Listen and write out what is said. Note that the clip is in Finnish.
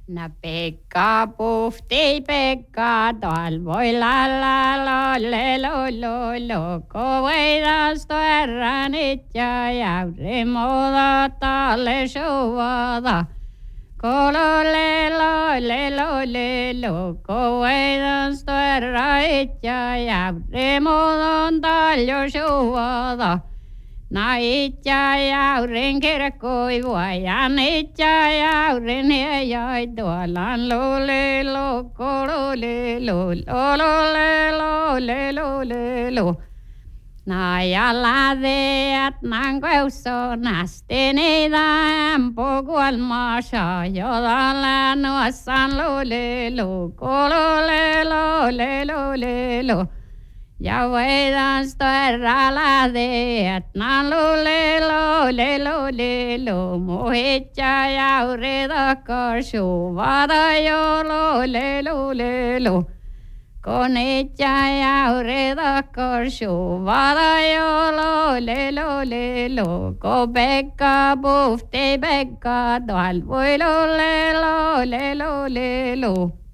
Na Pekka puhti Pekka, tal voi la la lo le lo, koveidas toerranit ja jäyri muuta talle suvada. Kolo le lo, koveidas toerranit ja jäyri muuta talle suvada. Na itja jaurin kirkkui vuojan itja jaurin hiejai tuolan lulelu kolulelu. Na jaladeat nan keusso nasti niitä empukuolmaasa jodalla nuossan lulelu kolulelu. Ja voidaan stoerralla teet, nan lulelu, muhitja jaurita korsuvada jo lulelu. Konitja jaurita korsuvada jo lulelu. Ko Pekka puhti Pekka, tuol voi lulelu.